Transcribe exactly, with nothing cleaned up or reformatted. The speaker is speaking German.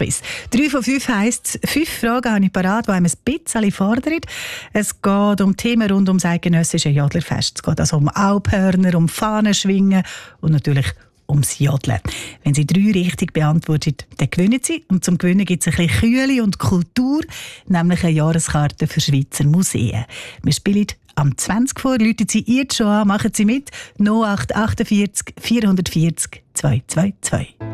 Quiz. Drei von fünf heisst es, fünf Fragen habe ich parat, die einem ein bisschen fordern. Es geht um Themen rund ums eidgenössische Jodlerfest. Es geht also um Alphörner, um Fahnenschwingen und natürlich ums Jodeln. Wenn Sie drei richtig beantworten, dann gewinnen Sie. Und zum Gewinnen gibt es ein bisschen Kühle und Kultur, nämlich eine Jahreskarte für Schweizer Museen. Wir spielen am zwanzig vor. Rufen Sie jetzt schon an, machen Sie mit. null acht achtundvierzig vierhundertvierzig zweihundertzweiundzwanzig.